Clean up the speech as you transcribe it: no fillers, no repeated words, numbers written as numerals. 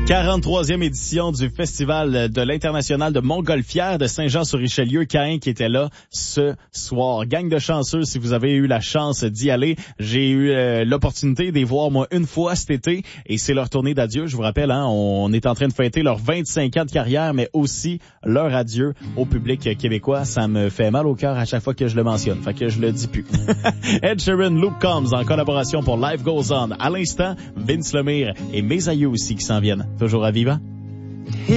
43e édition du Festival de l'International de Montgolfière de Saint-Jean-sur-Richelieu. Caïn qui était là ce soir. Gang de chanceux, si vous avez eu la chance d'y aller. J'ai eu l'opportunité d'y voir, moi, une fois cet été. Et c'est leur tournée d'adieu. Je vous rappelle, on est en train de fêter leurs 25 ans de carrière, mais aussi leur adieu au public québécois. Ça me fait mal au cœur à chaque fois que je le mentionne. Fait que je le dis plus. Ed Sheeran, Luke Combs en collaboration pour Life Goes On. À l'instant, Vince Lemire et Mes Aïeux aussi qui s'en viennent. Toujours à vivant.